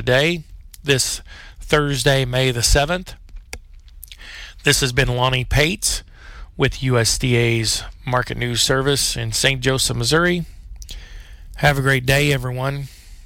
today, this Thursday, May the 7th. This has been Lonnie Pates with USDA's Market News Service in St. Joseph, Missouri. Have a great day, everyone.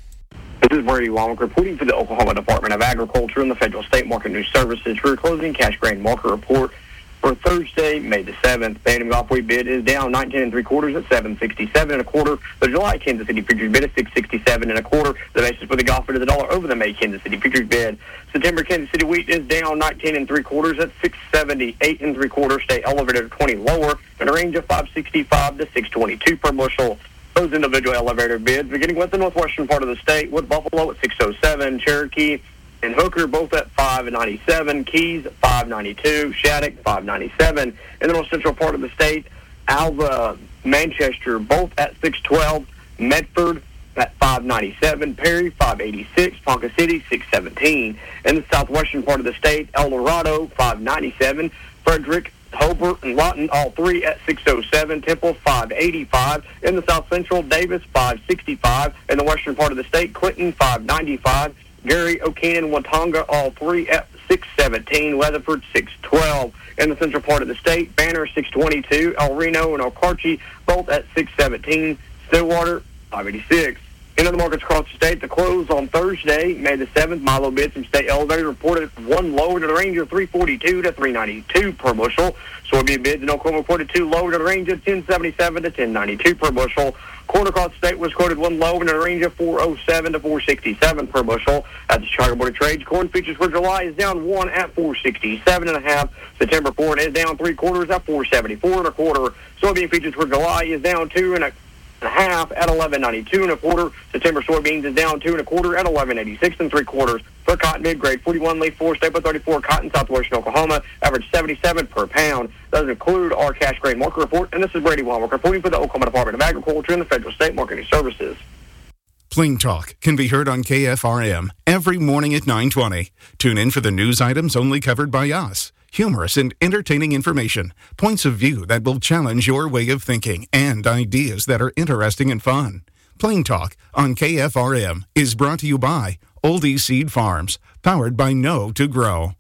This is Brady Womack reporting for the Oklahoma Department of Agriculture and the Federal State Market News Services for your closing cash grain market report for Thursday, May the 7th. The Anthem Golf Wheat bid is down 19 3/4 at 767 1/4. The July Kansas City futures bid is 667 1/4. The basis for the golf bid is $1 over the May Kansas City futures bid. September Kansas City wheat is down 19 3/4 at 678 3/4. Stay elevated 20 lower in a range of 565 to 622 per bushel. Those individual elevator bids beginning with the northwestern part of the state, with Buffalo at 607, Cherokee and Hooker both at 597, Keys 592, Shattuck 597. In the north central part of the state, Alva, Manchester both at 612, Medford at 597, Perry 586, Ponca City 617. In the southwestern part of the state, El Dorado 597, Frederick, Hobart, and Lawton, all three at 607. Temple, 585. In the south central, Davis, 565. In the western part of the state, Clinton, 595. Gary, Okeanan, Watonga, all three at 617. Weatherford, 612. In the central part of the state, Banner, 622. El Reno and Okarche, both at 617. Stillwater, 586. In other markets across the state, the close on Thursday, May the 7th, Milo bids from state elevators reported one lower to the range of 342 to 392 per bushel. Soybean bids in Oklahoma reported two lower to the range of 1077 to 1092 per bushel. Corn across the state was quoted one lower in the range of 407 to 467 per bushel. At the Chicago Board of Trade, corn futures for July is down 1 at 467 1/2. September corn is down 3/4 at 474 1/4. Soybean futures for July is down 2 1/2 at 11.92 1/4. September soybeans is down 2 1/4 at 11.86 3/4. For cotton mid-grade 41 leaf 4 staple 34 cotton southwestern Oklahoma average 77 per pound. Doesn't include our cash grain market report. And this is Brady Womack reporting for the Oklahoma Department of Agriculture and the Federal State Marketing Services. Plain Talk can be heard on KFRM every morning at 9:20. Tune in for the news items only covered by us. Humorous and entertaining information, points of view that will challenge your way of thinking, and ideas that are interesting and fun. Plain Talk on KFRM is brought to you by Oldie Seed Farms, powered by Know to Grow.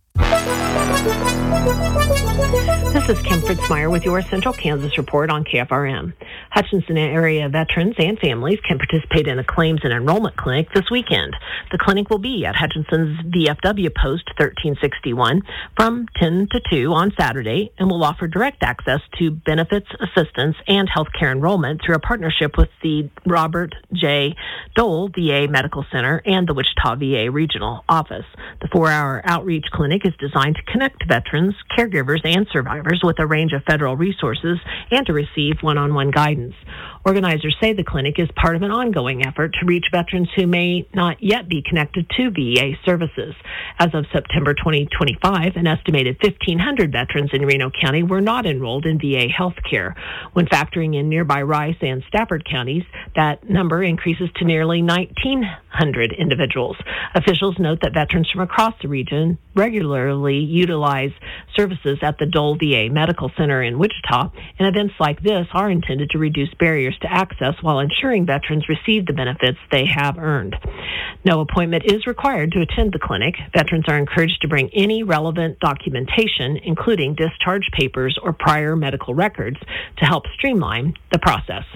This is Kim Fritzmeyer with your Central Kansas Report on KFRM. Hutchinson area veterans and families can participate in a claims and enrollment clinic this weekend. The clinic will be at Hutchinson's VFW Post 1361 from 10 to 2 on Saturday and will offer direct access to benefits, assistance, and health care enrollment through a partnership with the Robert J. Dole VA Medical Center and the Wichita VA Regional Office. The 4-hour outreach clinic is designed to connect veterans, caregivers, and survivors with a range of federal resources and to receive one-on-one guidance. Organizers say the clinic is part of an ongoing effort to reach veterans who may not yet be connected to VA services. As of September 2025, an estimated 1,500 veterans in Reno County were not enrolled in VA health care. When factoring in nearby Rice and Stafford counties, that number increases to nearly 1,900 individuals. Officials note that veterans from across the region regularly utilize services at the Dole VA Medical Center in Wichita, and events like this are intended to reduce barriers to access while ensuring veterans receive the benefits they have earned. No appointment is required to attend the clinic. Veterans are encouraged to bring any relevant documentation, including discharge papers or prior medical records, to help streamline the process.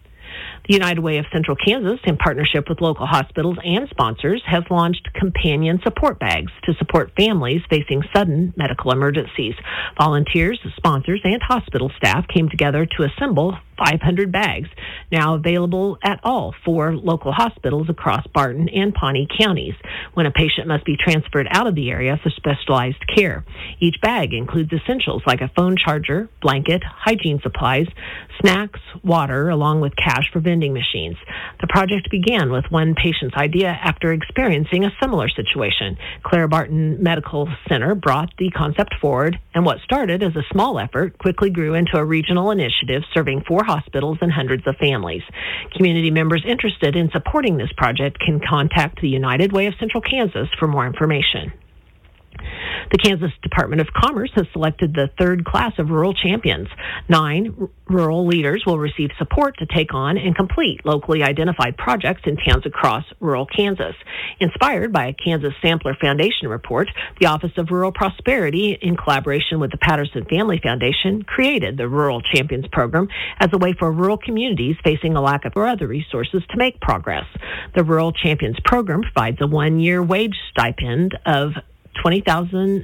The United Way of Central Kansas, in partnership with local hospitals and sponsors, has launched companion support bags to support families facing sudden medical emergencies. Volunteers, sponsors, and hospital staff came together to assemble 500 bags, now available at all 4 local hospitals across Barton and Pawnee counties, when a patient must be transferred out of the area for specialized care. Each bag includes essentials like a phone charger, blanket, hygiene supplies, snacks, water, along with cash for vending machines. The project began with one patient's idea after experiencing a similar situation. Claire Barton Medical Center brought the concept forward, and what started as a small effort quickly grew into a regional initiative serving 4 hospitals and hundreds of families. Community members interested in supporting this project can contact the United Way of Central Kansas for more information. The Kansas Department of Commerce has selected the third class of rural champions. 9 rural leaders will receive support to take on and complete locally identified projects in towns across rural Kansas. Inspired by a Kansas Sampler Foundation report, the Office of Rural Prosperity, in collaboration with the Patterson Family Foundation, created the Rural Champions Program as a way for rural communities facing a lack of other resources to make progress. The Rural Champions Program provides a 1-year wage stipend of $20,800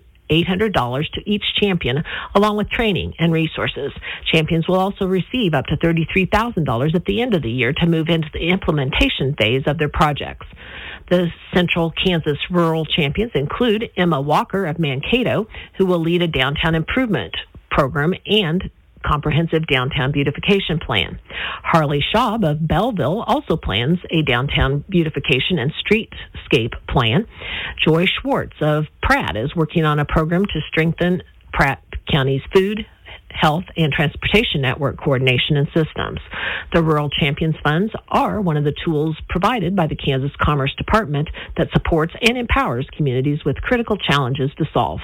to each champion, along with training and resources. Champions will also receive up to $33,000 at the end of the year to move into the implementation phase of their projects. The Central Kansas Rural Champions include Emma Walker of Mankato, who will lead a downtown improvement program and comprehensive downtown beautification plan. Harley Schaub of Belleville also plans a downtown beautification and streetscape plan. Joy Schwartz of Pratt is working on a program to strengthen Pratt County's food, health, and transportation network coordination and systems. The Rural Champions Funds are one of the tools provided by the Kansas Commerce Department that supports and empowers communities with critical challenges to solve.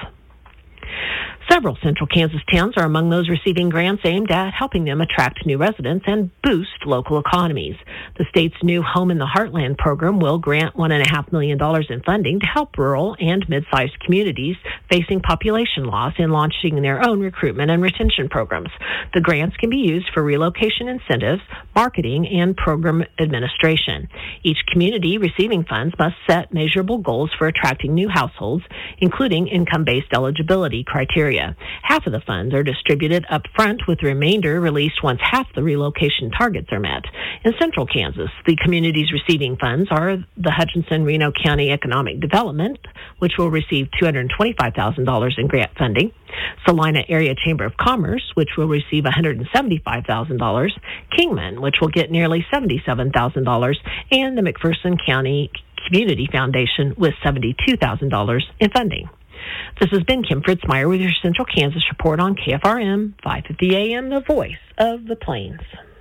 Several central Kansas towns are among those receiving grants aimed at helping them attract new residents and boost local economies. The state's new Home in the Heartland program will grant $1.5 million in funding to help rural and mid-sized communities facing population loss in launching their own recruitment and retention programs. The grants can be used for relocation incentives, marketing, and program administration. Each community receiving funds must set measurable goals for attracting new households, including income-based eligibility criteria. Half of the funds are distributed up front, with the remainder released once half the relocation targets are met. In central Kansas, the communities receiving funds are the Hutchinson-Reno County Economic Development, which will receive $225,000 in grant funding, Salina Area Chamber of Commerce, which will receive $175,000, Kingman, which will get nearly $77,000, and the McPherson County Community Foundation with $72,000 in funding. This has been Kim Fritzmeyer with your Central Kansas Report on KFRM 550 AM, the voice of the Plains.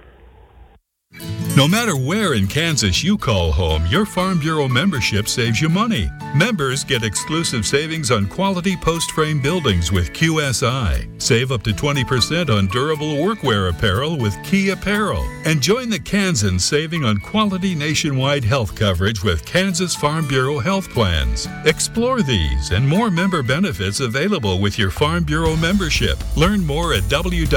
No matter where in Kansas you call home, your Farm Bureau membership saves you money. Members get exclusive savings on quality post-frame buildings with QSI. Save up to 20% on durable workwear apparel with Key Apparel. And join the Kansans saving on quality nationwide health coverage with Kansas Farm Bureau health plans. Explore these and more member benefits available with your Farm Bureau membership. Learn more at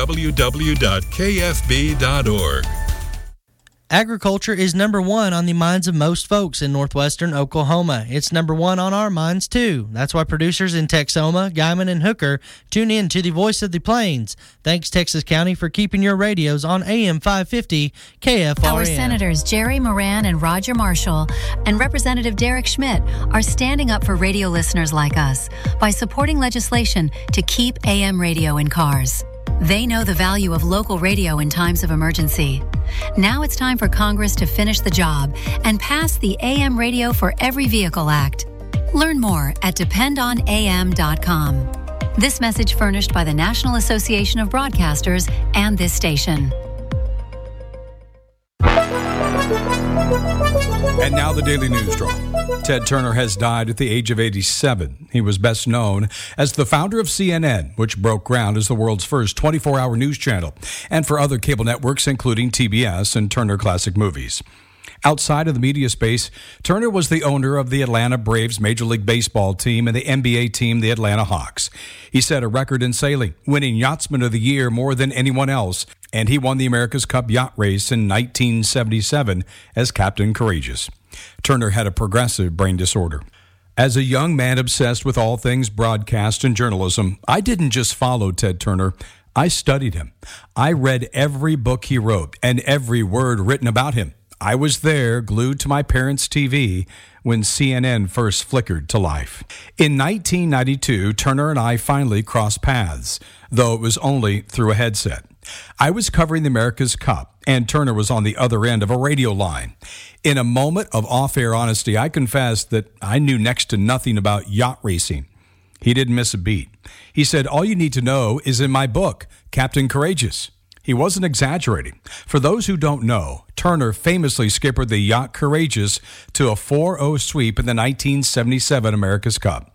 www.kfb.org. Agriculture is number one on the minds of most folks in northwestern Oklahoma. It's number one on our minds, too. That's why producers in Texoma, Guymon, and Hooker tune in to the Voice of the Plains. Thanks, Texas County, for keeping your radios on AM 550 KFRM. Our Senators Jerry Moran and Roger Marshall and Representative Derek Schmidt are standing up for radio listeners like us by supporting legislation to keep AM radio in cars. They know the value of local radio in times of emergency. Now it's time for Congress to finish the job and pass the AM Radio for Every Vehicle Act. Learn more at dependonam.com. This message furnished by the National Association of Broadcasters and this station. And now the Daily News Draw. Ted Turner has died at the age of 87. He was best known as the founder of CNN, which broke ground as the world's first 24-hour news channel, and for other cable networks including TBS and Turner Classic Movies. Outside of the media space, Turner was the owner of the Atlanta Braves Major League Baseball team and the NBA team, the Atlanta Hawks. He set a record in sailing, winning Yachtsman of the Year more than anyone else, and he won the America's Cup yacht race in 1977 as Captain Courageous. Turner had a progressive brain disorder. As a young man obsessed with all things broadcast and journalism, I didn't just follow Ted Turner. I studied him. I read every book he wrote and every word written about him. I was there, glued to my parents' TV, when CNN first flickered to life. In 1992, Turner and I finally crossed paths, though it was only through a headset. I was covering the America's Cup, and Turner was on the other end of a radio line. In a moment of off-air honesty, I confessed that I knew next to nothing about yacht racing. He didn't miss a beat. He said, "All you need to know is in my book, Captain Courageous." He wasn't exaggerating. For those who don't know, Turner famously skippered the yacht Courageous to a 4-0 sweep in the 1977 America's Cup.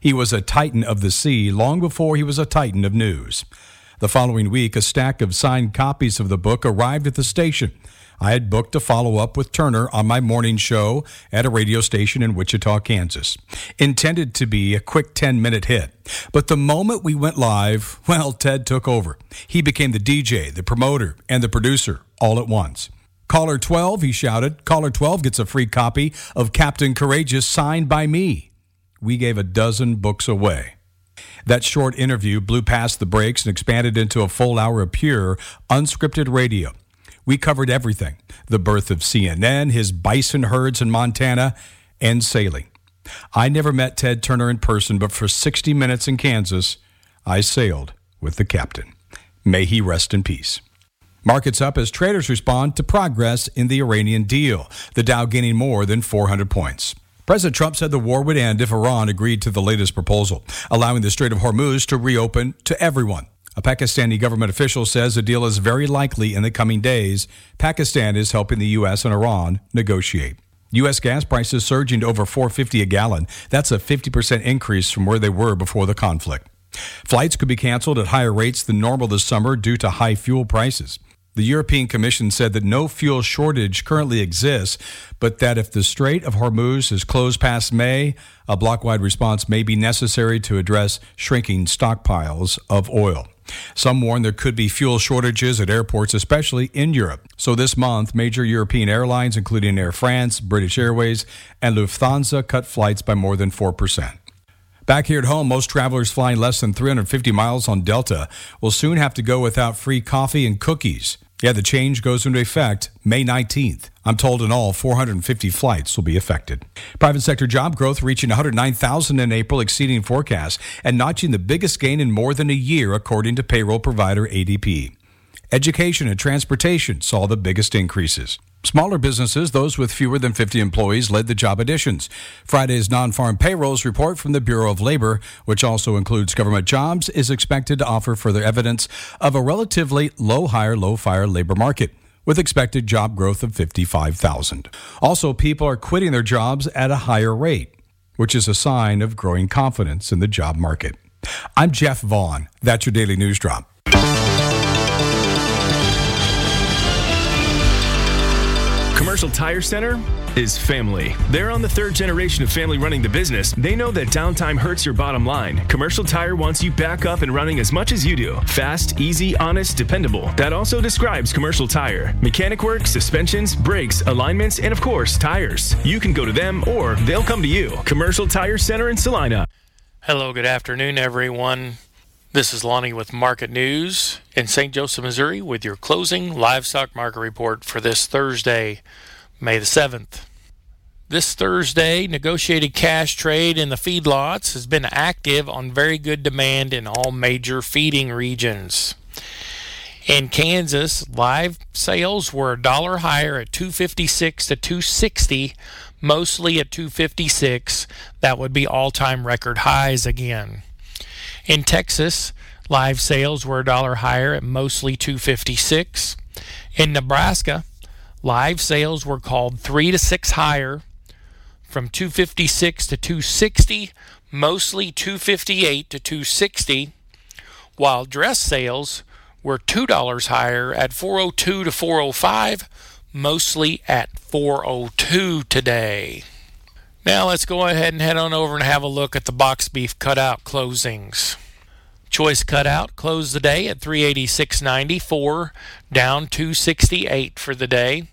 He was a titan of the sea long before he was a titan of news. The following week, a stack of signed copies of the book arrived at the station. I had booked to follow up with Turner on my morning show at a radio station in Wichita, Kansas. Intended to be a quick 10-minute hit. But the moment we went live, well, Ted took over. He became the DJ, the promoter, and the producer all at once. Caller 12, he shouted. Caller 12 gets a free copy of Captain Courageous signed by me. We gave a dozen books away. That short interview blew past the breaks and expanded into a full hour of pure, unscripted radio. We covered everything: the birth of CNN, his bison herds in Montana, and sailing. I never met Ted Turner in person, but for 60 minutes in Kansas, I sailed with the captain. May he rest in peace. Markets up as traders respond to progress in the Iranian deal, the Dow gaining more than 400 points. President Trump said the war would end if Iran agreed to the latest proposal, allowing the Strait of Hormuz to reopen to everyone. A Pakistani government official says a deal is very likely in the coming days. Pakistan is helping the U.S. and Iran negotiate. U.S. gas prices surging to over $4.50 a gallon. That's a 50% increase from where they were before the conflict. Flights could be canceled at higher rates than normal this summer due to high fuel prices. The European Commission said that no fuel shortage currently exists, but that if the Strait of Hormuz is closed past May, a block-wide response may be necessary to address shrinking stockpiles of oil. Some warn there could be fuel shortages at airports, especially in Europe. So this month, major European airlines, including Air France, British Airways, and Lufthansa, cut flights by more than 4%. Back here at home, most travelers flying less than 350 miles on Delta will soon have to go without free coffee and cookies. Yeah, the change goes into effect May 19th. I'm told in all, 450 flights will be affected. Private sector job growth reaching 109,000 in April, exceeding forecasts and notching the biggest gain in more than a year, according to payroll provider ADP. Education and transportation saw the biggest increases. Smaller businesses, those with fewer than 50 employees, led the job additions. Friday's non-farm payrolls report from the Bureau of Labor, which also includes government jobs, is expected to offer further evidence of a relatively low-hire, low-fire labor market, with expected job growth of 55,000. Also, people are quitting their jobs at a higher rate, which is a sign of growing confidence in the job market. I'm Jeff Vaughn. That's your Daily News Drop. Commercial Tire Center is family. They're on the third generation of family running the business. They know that downtime hurts your bottom line. Commercial Tire wants you back up and running as much as you do. Fast, easy, honest, dependable. That also describes Commercial Tire. Mechanic work, suspensions, brakes, alignments, and of course, tires. You can go to them or they'll come to you. Commercial Tire Center in Salina. Hello, good afternoon, everyone. This is Lonnie with Market News in St. Joseph, Missouri, with your closing livestock market report for this Thursday, May the 7th. This Thursday, negotiated cash trade in the feedlots has been active on very good demand in all major feeding regions. In Kansas, live sales were $1 higher at $2.56 to $2.60, mostly at $2.56. That would be all-time record highs again. In Texas, live sales were $1 higher at mostly $2.56. In Nebraska, live sales were called 3 to 6 higher from $2.56 to $2.60, mostly $2.58 to $2.60, while dress sales were $2 higher at $4.02 to $4.05, mostly at $4.02 today. Now let's go ahead and head on over and have a look at the box beef cutout closings. Choice cutout closed the day at $386.94, down $2.68 for the day.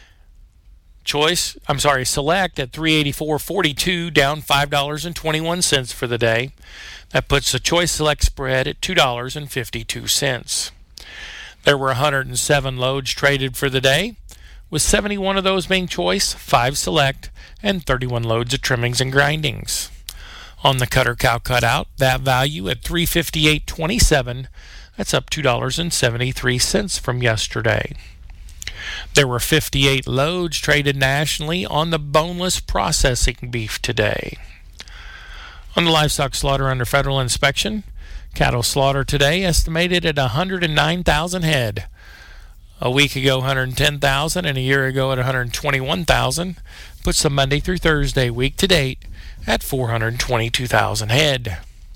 Select at $384.42, down $5.21 for the day. That puts the Choice Select spread at $2.52. There were 107 loads traded for the day, with 71 of those being Choice, 5 Select, and 31 loads of trimmings and grindings. On the cutter cow cutout, that value at $358.27, that's up $2.73 from yesterday. There were 58 loads traded nationally on the boneless processing beef today. On the livestock slaughter under federal inspection, cattle slaughter today estimated at 109,000 head. A week ago, 110,000, and a year ago at 121,000, puts the Monday through Thursday week to date at 422,000 head.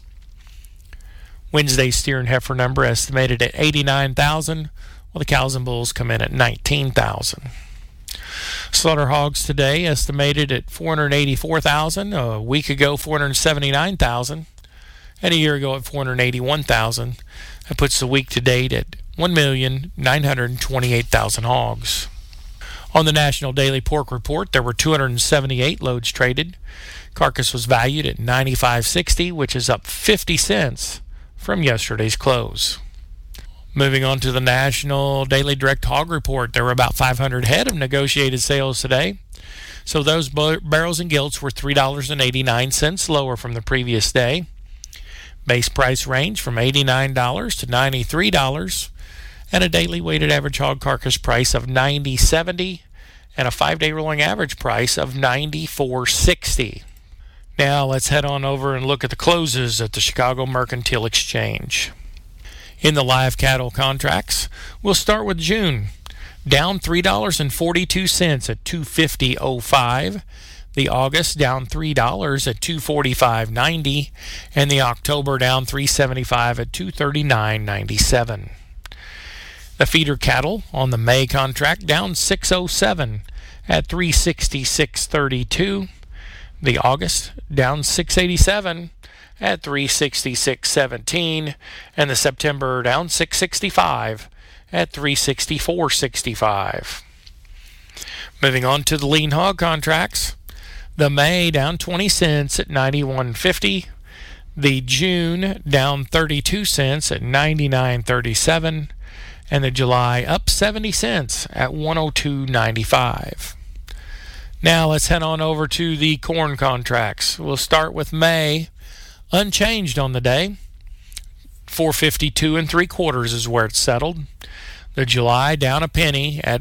Wednesday's steer and heifer number estimated at 89,000, while the cows and bulls come in at 19,000. Slaughter hogs today estimated at 484,000, a week ago 479,000, and a year ago at 481,000. That puts the week to date at 1,928,000 hogs. On the National Daily Pork Report, there were 278 loads traded. Carcass was valued at $95.60, which is up 50 cents from yesterday's close. Moving on to the National Daily Direct Hog Report, there were about 500 head of negotiated sales today. So those barrels and gilts were $3.89 lower from the previous day. Base price range from $89 to $93, and a daily weighted average hog carcass price of $90.70, and a 5-day rolling average price of $94.60. Now let's head on over and look at the closes at the Chicago Mercantile Exchange. In the live cattle contracts, we'll start with June, down $3.42 at $250.05. The August down $3 at $245.90, and the October down $3.75 at $239.97. The feeder cattle on the May contract down $6.07 at $366.32. The August down $6.87 at $366.17, and the September down $6.65 at $364.65. Moving on to the lean hog contracts, the May down 20 cents at $91.50, the June down 32 cents at $99.37, and the July up 70 cents at $102.95. Now let's head on over to the corn contracts. We'll start with May, unchanged on the day. 452 3/4 is where it's settled. The July down a penny at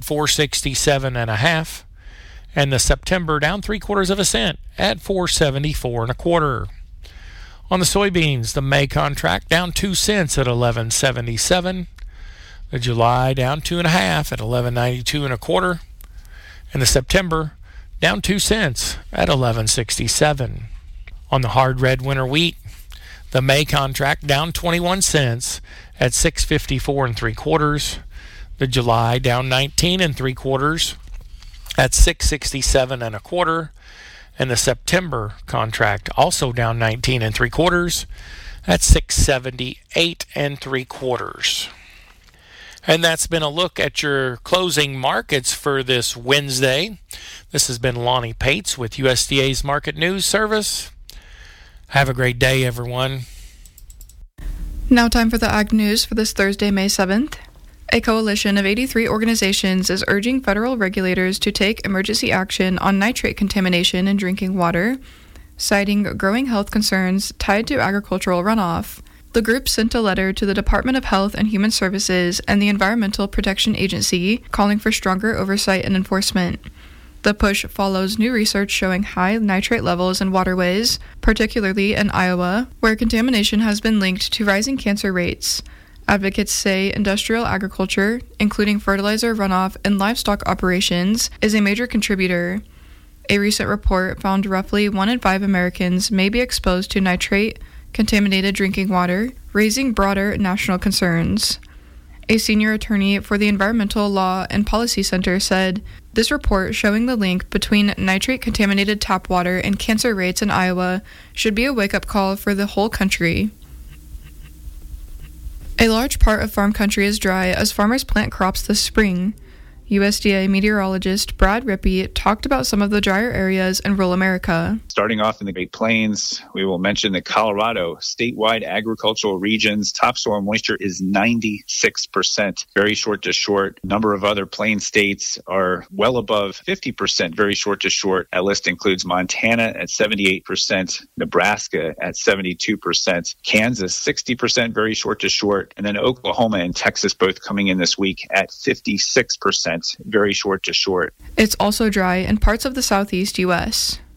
467.5, and the September down 3/4 cent at 474 1/4. On the soybeans, the May contract down 2 cents at 11.77. The July down 2.5 at 11.92 1/4, and the September down 2 cents at 11.67. On the hard red winter wheat, the May contract down 21 cents at 654 3/4. The July down 19 3/4 at 667 1/4, and the September contract also down 19 3/4 at 678 3/4. And that's been a look at your closing markets for this Wednesday. This has been Lonnie Pates with USDA's Market News Service. Have a great day, everyone. Now time for the Ag News for this Thursday, May 7th. A coalition of 83 organizations is urging federal regulators to take emergency action on nitrate contamination in drinking water, citing growing health concerns tied to agricultural runoff. The group sent a letter to the Department of Health and Human Services and the Environmental Protection Agency calling for stronger oversight and enforcement. The push follows new research showing high nitrate levels in waterways, particularly in Iowa, where contamination has been linked to rising cancer rates. Advocates say industrial agriculture, including fertilizer runoff and livestock operations, is a major contributor. A recent report found roughly 1 in 5 Americans may be exposed to nitrate-contaminated drinking water, raising broader national concerns. A senior attorney for the Environmental Law and Policy Center said, "This report showing the link between nitrate-contaminated tap water and cancer rates in Iowa should be a wake-up call for the whole country." A large part of farm country is dry as farmers plant crops this spring. USDA meteorologist Brad Rippey talked about some of the drier areas in rural America. Starting off in the Great Plains, we will mention that Colorado, statewide agricultural regions, topsoil moisture is 96%, very short to short. A number of other plain states are well above 50%, very short to short. That list includes Montana at 78%, Nebraska at 72%, Kansas 60%, very short to short, and then Oklahoma and Texas both coming in this week at 56%. Very short to short. It's also dry in parts of the southeast U.S.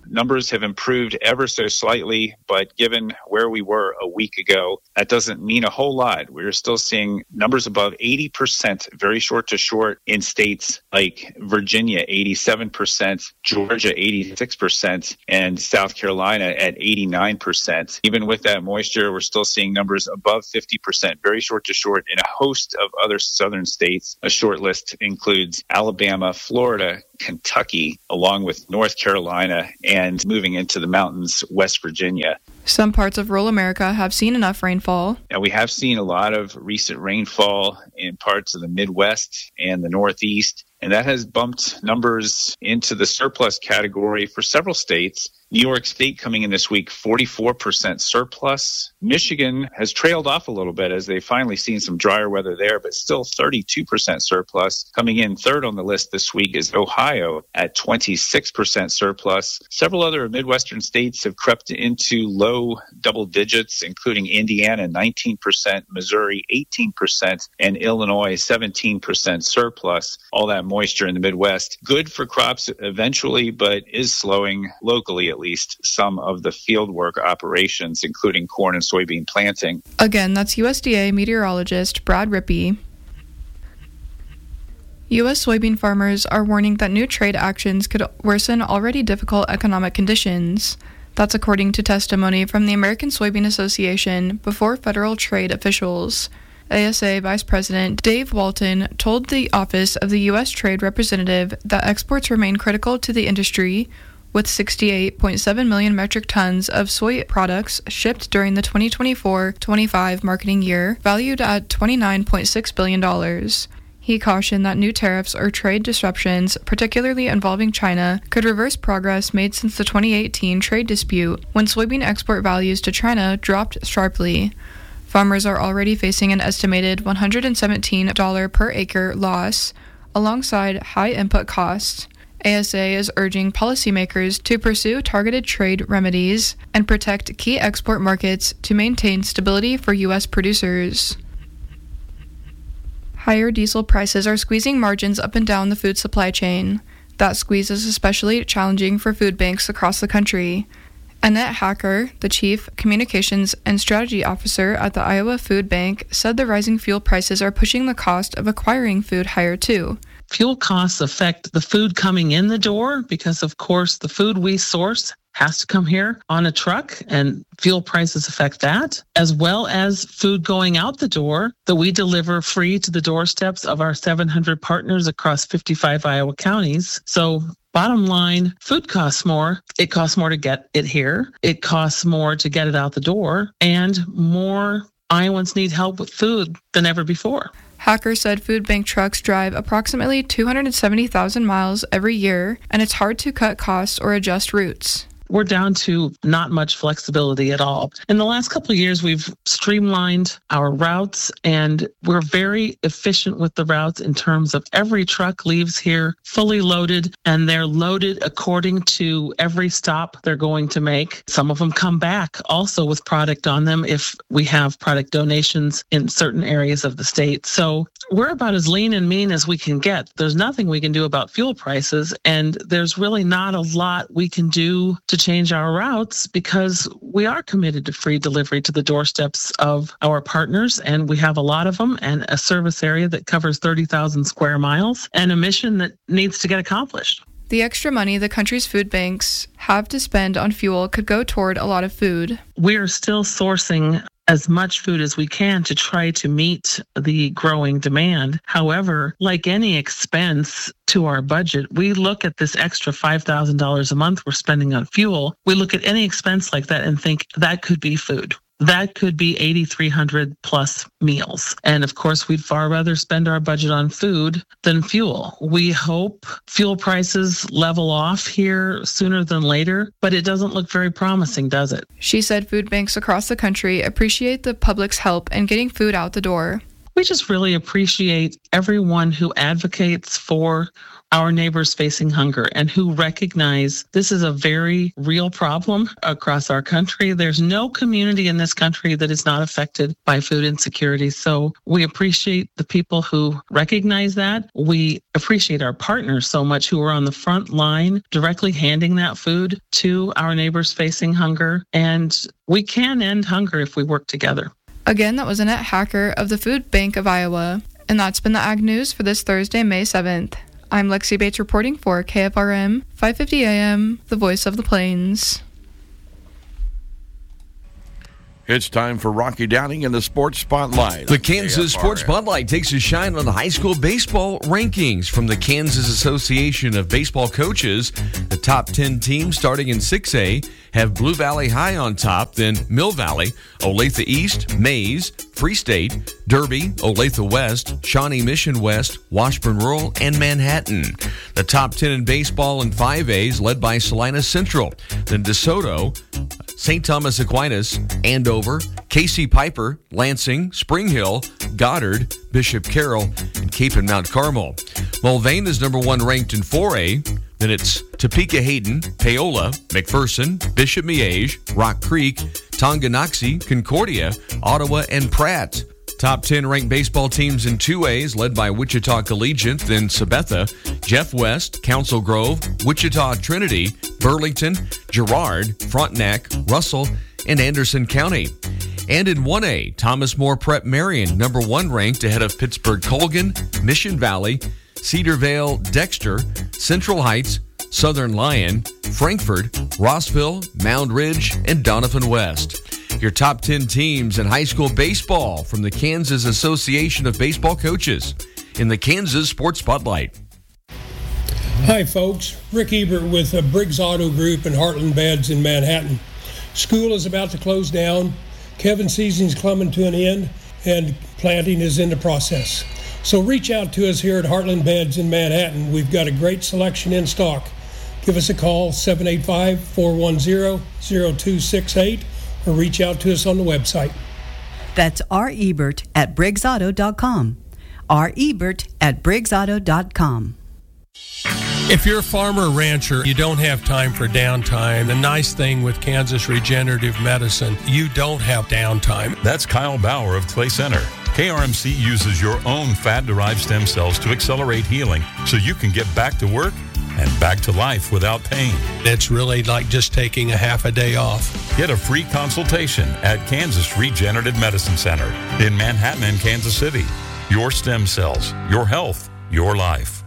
numbers have improved ever so slightly, but given where we were a week ago, that doesn't mean a whole lot. We're still seeing numbers above 80%, very short to short, in states like Virginia, 87%, Georgia, 86%, and South Carolina at 89%. Even with that moisture, we're still seeing numbers above 50%, very short to short, in a host of other southern states. A short list includes Alabama, Florida, Kentucky, along with North Carolina, and moving into the mountains, West Virginia. Some parts of rural America have seen enough rainfall. Now, we have seen a lot of recent rainfall in parts of the Midwest and the Northeast, and that has bumped numbers into the surplus category for several states. New York State coming in this week, 44% surplus. Michigan has trailed off a little bit as they've finally seen some drier weather there, but still 32% surplus. Coming in third on the list this week is Ohio at 26% surplus. Several other Midwestern states have crept into low double digits, including Indiana, 19%, Missouri, 18%, and Illinois, 17% surplus. All that moisture in the Midwest. Good for crops eventually, but is slowing locally at least some of the fieldwork operations, including corn and soybean planting. Again, that's USDA meteorologist Brad Rippey. U.S. soybean farmers are warning that new trade actions could worsen already difficult economic conditions. That's according to testimony from the American Soybean Association before federal trade officials. ASA Vice President Dave Walton told the Office of the U.S. Trade Representative that exports remain critical to the industry, with 68.7 million metric tons of soy products shipped during the 2024-25 marketing year, valued at $29.6 billion. He cautioned that new tariffs or trade disruptions, particularly involving China, could reverse progress made since the 2018 trade dispute, when soybean export values to China dropped sharply. Farmers are already facing an estimated $117 per acre loss, alongside high input costs. ASA is urging policymakers to pursue targeted trade remedies and protect key export markets to maintain stability for U.S. producers. Higher diesel prices are squeezing margins up and down the food supply chain. That squeeze is especially challenging for food banks across the country. Annette Hacker, the Chief Communications and Strategy Officer at the Iowa Food Bank, said the rising fuel prices are pushing the cost of acquiring food higher too. Fuel costs affect the food coming in the door because, of course, the food we source has to come here on a truck, and fuel prices affect that, as well as food going out the door that we deliver free to the doorsteps of our 700 partners across 55 Iowa counties. So bottom line, food costs more. It costs more to get it here. It costs more to get it out the door, and more Iowans need help with food than ever before. Hacker said food bank trucks drive approximately 270,000 miles every year, and it's hard to cut costs or adjust routes. We're down to not much flexibility at all. In the last couple of years, we've streamlined our routes, and we're very efficient with the routes in terms of every truck leaves here fully loaded, and they're loaded according to every stop they're going to make. Some of them come back also with product on them if we have product donations in certain areas of the state. So we're about as lean and mean as we can get. There's nothing we can do about fuel prices, and there's really not a lot we can do to change our routes because we are committed to free delivery to the doorsteps of our partners, and we have a lot of them, and a service area that covers 30,000 square miles, and a mission that needs to get accomplished. The extra money the country's food banks have to spend on fuel could go toward a lot of food. We are still sourcing as much food as we can to try to meet the growing demand. However, like any expense to our budget, we look at this extra $5,000 a month we're spending on fuel. We look at any expense like that and think that could be food. That could be 8,300 plus meals. And of course, we'd far rather spend our budget on food than fuel. We hope fuel prices level off here sooner than later, but it doesn't look very promising, does it? She said food banks across the country appreciate the public's help in getting food out the door. We just really appreciate everyone who advocates for our neighbors facing hunger and who recognize this is a very real problem across our country. There's no community in this country that is not affected by food insecurity. So we appreciate the people who recognize that. We appreciate our partners so much who are on the front line directly handing that food to our neighbors facing hunger. And we can end hunger if we work together. Again, that was Annette Hacker of the Food Bank of Iowa. And that's been the Ag News for this Thursday, May 7th. I'm Lexi Bates reporting for KFRM 550 AM, the voice of the Plains. It's time for Rocky Downing in the Sports Spotlight. The Kansas Sports Spotlight takes a shine on the high school baseball rankings from the Kansas Association of Baseball Coaches. The top 10 teams starting in 6A have Blue Valley High on top, then Mill Valley, Olathe East, Maize, Free State, Derby, Olathe West, Shawnee Mission West, Washburn Rural, and Manhattan. The top 10 in baseball in 5As led by Salina Central, then DeSoto, St. Thomas Aquinas, Andover, Casey Piper, Lansing, Spring Hill, Goddard, Bishop Carroll, and Cape and Mount Carmel. Mulvane is number 1 ranked in 4A. Then it's Topeka Hayden, Paola, McPherson, Bishop Miege, Rock Creek, Tonganoxie, Concordia, Ottawa, and Pratt. Top 10 ranked baseball teams in 2As led by Wichita Collegiate, then Sabetha, Jeff West, Council Grove, Wichita Trinity, Burlington, Girard, Frontenac, Russell, and Anderson County. And in 1A, Thomas More Prep Marion, number 1 ranked ahead of Pittsburgh Colgan, Mission Valley, Cedarvale Dexter, Central Heights, Southern Lyon, Frankfort, Rossville, Mound Ridge, and Donovan West. Your top 10 teams in high school baseball from the Kansas Association of Baseball Coaches in the Kansas Sports Spotlight. Hi folks, Rick Ebert with Briggs Auto Group and Heartland Beds in Manhattan. School is about to close down, Kevin season's coming to an end, and planting is in the process. So reach out to us here at Heartland Beds in Manhattan. We've got a great selection in stock. Give us a call, 785-410-0268, or reach out to us on the website. That's R. Ebert at BriggsAuto.com. R. Ebert at BriggsAuto.com. If you're a farmer or rancher, you don't have time for downtime. The nice thing with Kansas Regenerative Medicine, you don't have downtime. That's Kyle Bauer of Clay Center. KRMC uses your own fat-derived stem cells to accelerate healing so you can get back to work and back to life without pain. It's really like just taking a half a day off. Get a free consultation at Kansas Regenerative Medicine Center in Manhattan and Kansas City. Your stem cells, your health, your life.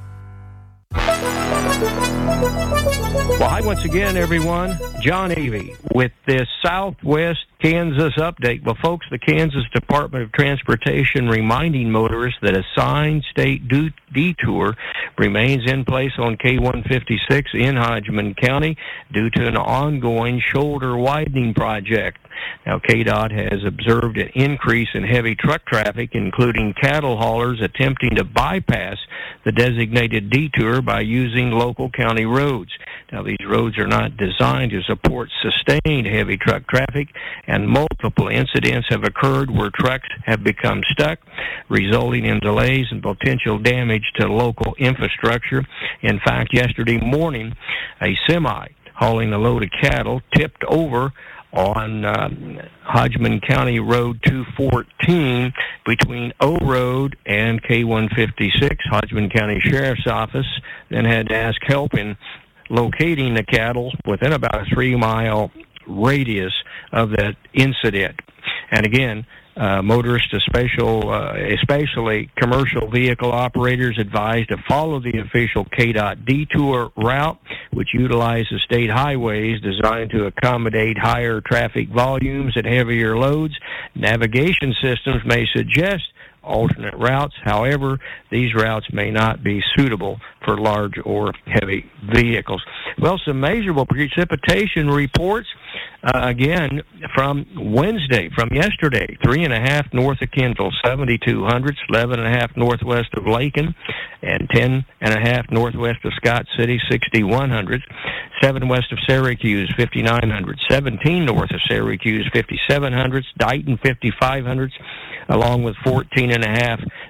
Well, hi once again, everyone. John Avey with this Southwest Kansas update. Well, folks, the Kansas Department of Transportation reminding motorists that a signed state detour remains in place on K-156 in Hodgman County due to an ongoing shoulder widening project. Now, KDOT has observed an increase in heavy truck traffic, including cattle haulers attempting to bypass the designated detour by using local county roads. Now, these roads are not designed to support sustained heavy truck traffic, and multiple incidents have occurred where trucks have become stuck, resulting in delays and potential damage to local infrastructure. In fact, yesterday morning, a semi hauling a load of cattle tipped over on Hodgman County Road 214 between O Road and K-156. Hodgman County Sheriff's Office then had to ask help in locating the cattle within about a 3-mile radius of that incident. And again, motorists, especially commercial vehicle operators, advised to follow the official KDOT detour route, which utilizes state highways designed to accommodate higher traffic volumes and heavier loads. Navigation systems may suggest alternate routes. However, these routes may not be suitable for large or heavy vehicles. Well, some measurable precipitation reports, again, from yesterday, 3.5 north of Kendall, 7,200, 11.5 northwest of Lakin, and 10.5 northwest of Scott City, 6,100, 7 west of Syracuse, 5,900, 17 north of Syracuse, 5,700, Dighton, 5,500, along with 14.5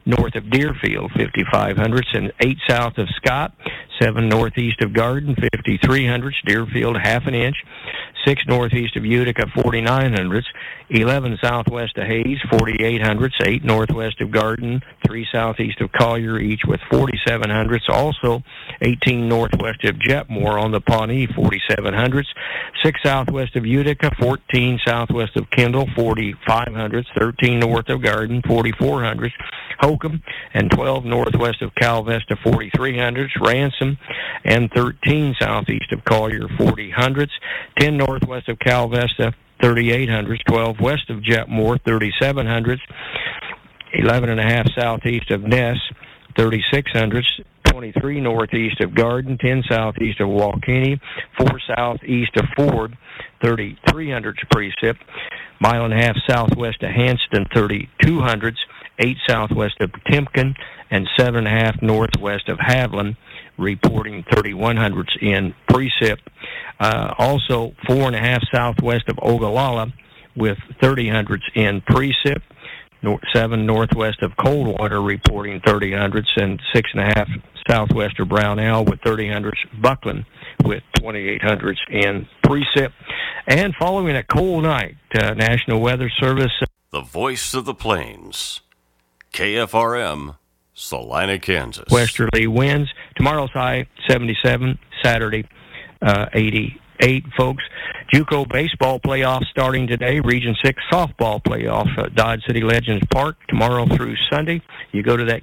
north of Deerfield, 5500s, and 8 south of Scott, 7 northeast of Garden, 5300s, Deerfield, half an inch, 6 northeast of Utica, 4900s, 11 southwest of Hayes, 4800s, 8 northwest of Garden, 3 southeast of Collier, each with 4700s. Also, 18 northwest of Jetmore on the Pawnee, 4700s, 6 southwest of Utica, 14 southwest of Kendall, 4500s, 13 north of Garden, 4400s, Holcomb, and 12 northwest of Cal Vesta, 4300s, Ransom, and 13 southeast of Collier, 4000s, 10 northwest of Cal Vesta, 3800s, 12 west of Jetmore, 3700s, 11.5 southeast of Ness, 3600s, 23 northeast of Garden, 10 southeast of Walkeny, 4 southeast of Ford, 3300s precip, 1.5 miles southwest of Hanston, 3200s, 8 southwest of Timken, and 7.5 northwest of Haviland, reporting 3100s in precip. Also, 4.5 southwest of Ogallala with 3000s in precip. 7 northwest of Coldwater reporting 3000s, and 6.5 southwest of Brownell with 3000s. Buckland with 2800s in precip. And following a cold night, National Weather Service. The voice of the plains, KFRM, Salina, Kansas. Westerly winds. Tomorrow's high 77. Saturday 88, folks. JUCO baseball playoffs starting today. Region 6 softball playoff at Dodge City Legends Park tomorrow through Sunday. You go to that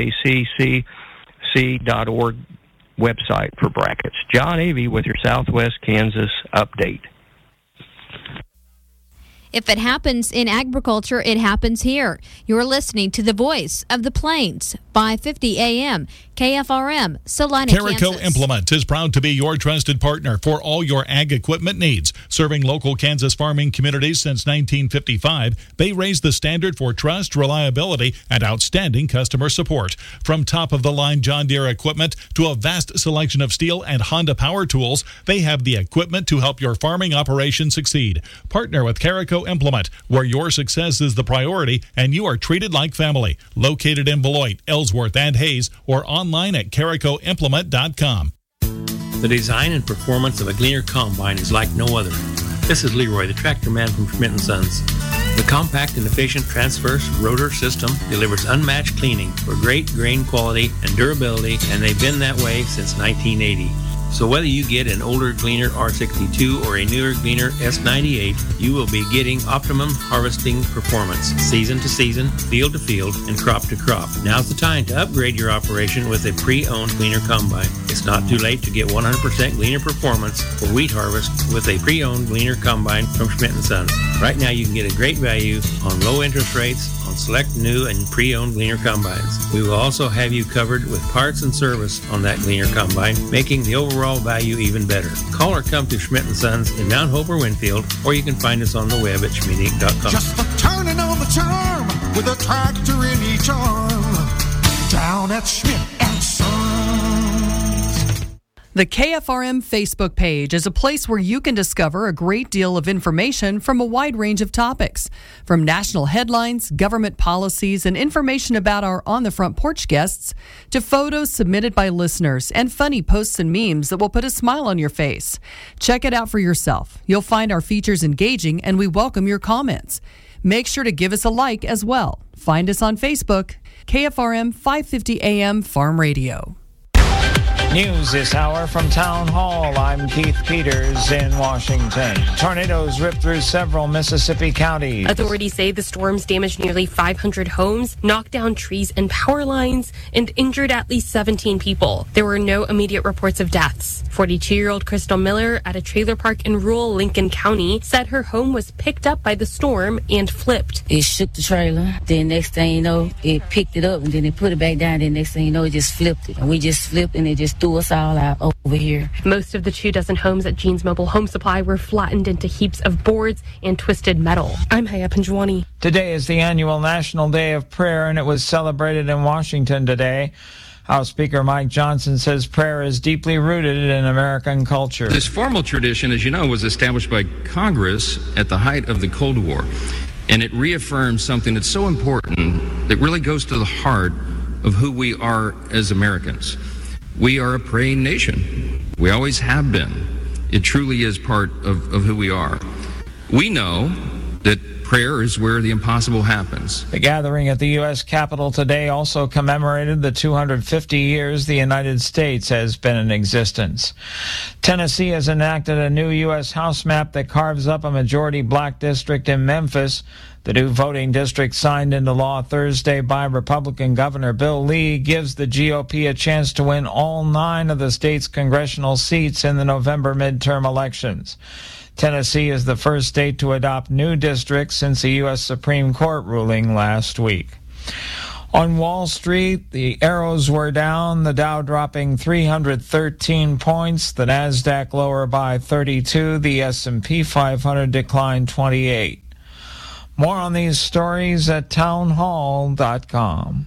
kjccc.org website for brackets. John Avey with your Southwest Kansas update. If it happens in agriculture, it happens here. You're listening to the voice of the plains, 550 AM, KFRM, Salina, Carico Kansas. Implement is proud to be your trusted partner for all your ag equipment needs. Serving local Kansas farming communities since 1955, they raise the standard for trust, reliability, and outstanding customer support. From top-of-the-line John Deere equipment to a vast selection of Steel and Honda power tools, they have the equipment to help your farming operation succeed. Partner with Carico Implement, where your success is the priority and you are treated like family. Located in Beloit, Ellsworth, and Hayes, or online at caricoimplement.com. The design and performance of a Gleaner Combine is like no other. This is Leroy, the tractor man from Schmidt & Sons. The compact and efficient transverse rotor system delivers unmatched cleaning for great grain quality and durability, and they've been that way since 1980. So whether you get an older Gleaner R62 or a newer Gleaner S98, you will be getting optimum harvesting performance, season to season, field to field, and crop to crop. Now's the time to upgrade your operation with a pre-owned Gleaner Combine. It's not too late to get 100% Gleaner performance for wheat harvest with a pre-owned Gleaner Combine from Schmidt & Sons. Right now you can get a great value on low interest rates on select new and pre-owned Gleaner Combines. We will also have you covered with parts and service on that Gleaner Combine, making the overall value even better. Call or come to Schmidt & Sons in Mount Hope or Winfield, or you can find us on the web at schmidinc.com. Just the turning of the charm with a tractor in each arm. Down at Schmidt & Sons. The KFRM Facebook page is a place where you can discover a great deal of information from a wide range of topics, from national headlines, government policies, and information about our On the Front Porch guests, to photos submitted by listeners and funny posts and memes that will put a smile on your face. Check it out for yourself. You'll find our features engaging, and we welcome your comments. Make sure to give us a like as well. Find us on Facebook, KFRM 550 AM Farm Radio. News this hour from Town Hall. I'm Keith Peters in Washington. Tornadoes ripped through several Mississippi counties. Authorities say the storms damaged nearly 500 homes, knocked down trees and power lines, and injured at least 17 people. There were no immediate reports of deaths. 42-year-old Crystal Miller at a trailer park in rural Lincoln County said her home was picked up by the storm and flipped. It shook the trailer. Then next thing you know, it picked it up and then it put it back down. Then next thing you know, it just flipped it. And we just flipped and it just threw us all out over here. Most of the 24 homes at Jean's Mobile Home Supply were flattened into heaps of boards and twisted metal. I'm Haya Panjwani. Today is the annual National Day of Prayer, and it was celebrated in Washington today. House Speaker Mike Johnson says prayer is deeply rooted in American culture. This formal tradition, as you know, was established by Congress at the height of the Cold War, and it reaffirms something that's so important that really goes to the heart of who we are as Americans. We are a praying nation. We always have been. It truly is part of who we are. We know that prayer is where the impossible happens. The gathering at the U.S. Capitol today also commemorated the 250 years the United States has been in existence. Tennessee has enacted a new U.S. House map that carves up a majority black district in Memphis. The new voting district signed into law Thursday by Republican Governor Bill Lee gives the GOP a chance to win all 9 of the state's congressional seats in the November midterm elections. Tennessee is the first state to adopt new districts since a U.S. Supreme Court ruling last week. On Wall Street, the arrows were down, the Dow dropping 313 points, the Nasdaq lower by 32, the S&P 500 declined 28. More on these stories at townhall.com.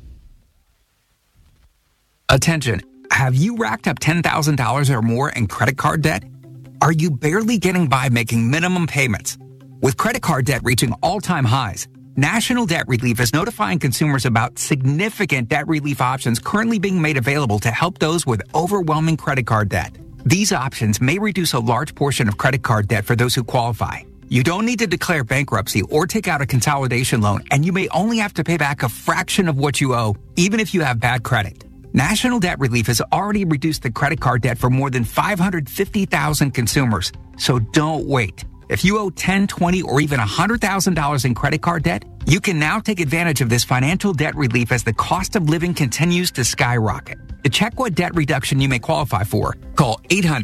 Attention, have you racked up $10,000 or more in credit card debt? Are you barely getting by making minimum payments? With credit card debt reaching all-time highs, National Debt Relief is notifying consumers about significant debt relief options currently being made available to help those with overwhelming credit card debt. These options may reduce a large portion of credit card debt for those who qualify. You don't need to declare bankruptcy or take out a consolidation loan, and you may only have to pay back a fraction of what you owe, even if you have bad credit. National Debt Relief has already reduced the credit card debt for more than 550,000 consumers, so don't wait. If you owe $10,000, $20,000, or even $100,000 in credit card debt, you can now take advantage of this financial debt relief as the cost of living continues to skyrocket. To check what debt reduction you may qualify for, call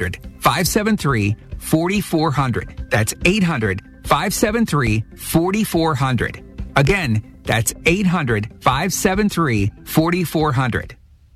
800-573-4400. That's 800-573-4400. Again, that's 800-573-4400.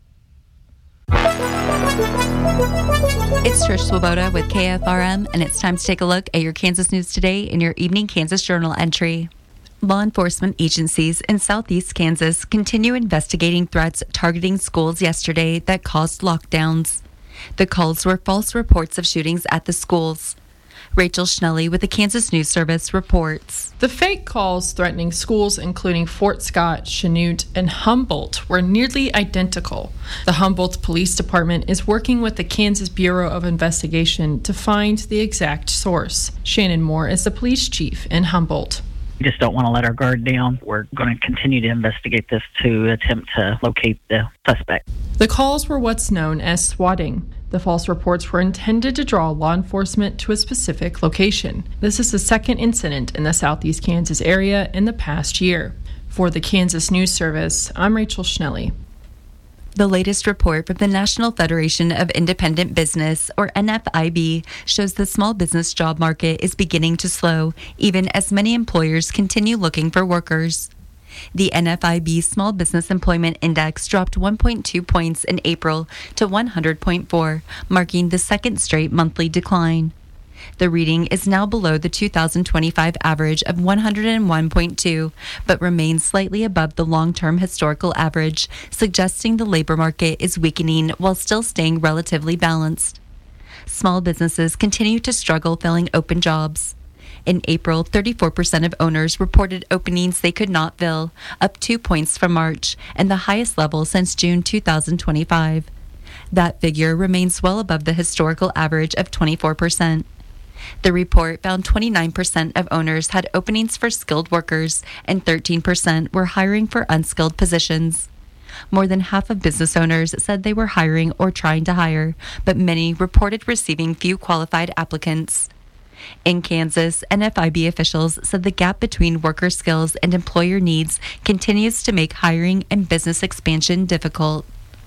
It's Trish Swoboda with KFRM, and it's time to take a look at your Kansas news today in your Evening Kansas Journal entry. Law enforcement agencies in southeast Kansas continue investigating threats targeting schools yesterday that caused lockdowns. The calls were false reports of shootings at the schools. Rachel Schnelly with the Kansas News Service reports. The fake calls threatening schools including Fort Scott, Chanute, and Humboldt were nearly identical. The Humboldt Police Department is working with the Kansas Bureau of Investigation to find the exact source. Shannon Moore is the police chief in Humboldt. We just don't want to let our guard down. We're going to continue to investigate this to attempt to locate the suspect. The calls were what's known as swatting. The false reports were intended to draw law enforcement to a specific location. This is the second incident in the southeast Kansas area in the past year. For the Kansas News Service, I'm Rachel Schnelly. The latest report from the National Federation of Independent Business, or NFIB, shows the small business job market is beginning to slow, even as many employers continue looking for workers. The NFIB Small Business Employment Index dropped 1.2 points in April to 100.4, marking the second straight monthly decline. The reading is now below the 2025 average of 101.2, but remains slightly above the long-term historical average, suggesting the labor market is weakening while still staying relatively balanced. Small businesses continue to struggle filling open jobs. In April, 34% of owners reported openings they could not fill, up 2 points from March, and the highest level since June 2025. That figure remains well above the historical average of 24%. The report found 29% of owners had openings for skilled workers, and 13% were hiring for unskilled positions. More than half of business owners said they were hiring or trying to hire, but many reported receiving few qualified applicants. In Kansas, NFIB officials said the gap between worker skills and employer needs continues to make hiring and business expansion difficult.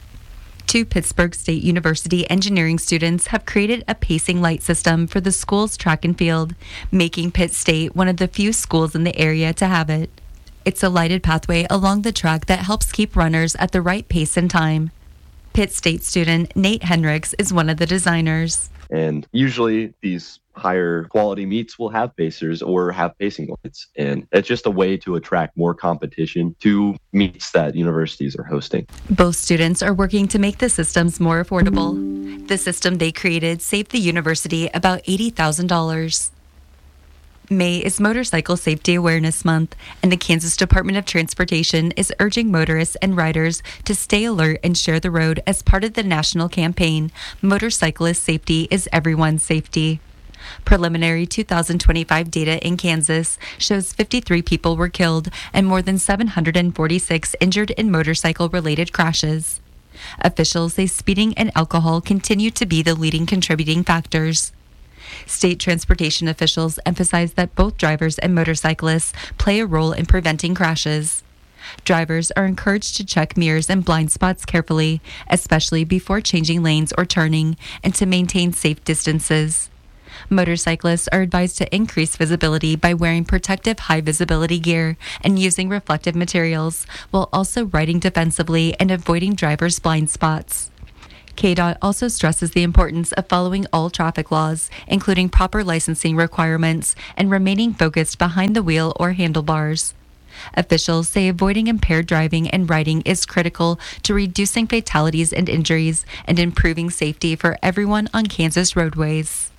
2 Pittsburgh State University engineering students have created a pacing light system for the school's track and field, making Pitt State one of the few schools in the area to have it. It's a lighted pathway along the track that helps keep runners at the right pace and time. Pitt State student Nate Hendricks is one of the designers. And usually these higher quality meets will have pacers or have pacing lights. And it's just a way to attract more competition to meets that universities are hosting. Both students are working to make the systems more affordable. The system they created saved the university about $80,000. May is Motorcycle Safety Awareness Month, and the Kansas Department of Transportation is urging motorists and riders to stay alert and share the road as part of the national campaign, Motorcyclist Safety is Everyone's Safety. Preliminary 2025 data in Kansas shows 53 people were killed and more than 746 injured in motorcycle-related crashes. Officials say speeding and alcohol continue to be the leading contributing factors. State transportation officials emphasize that both drivers and motorcyclists play a role in preventing crashes. Drivers are encouraged to check mirrors and blind spots carefully, especially before changing lanes or turning, and to maintain safe distances. Motorcyclists are advised to increase visibility by wearing protective high-visibility gear and using reflective materials, while also riding defensively and avoiding drivers' blind spots. KDOT also stresses the importance of following all traffic laws, including proper licensing requirements, and remaining focused behind the wheel or handlebars. Officials say avoiding impaired driving and riding is critical to reducing fatalities and injuries and improving safety for everyone on Kansas roadways.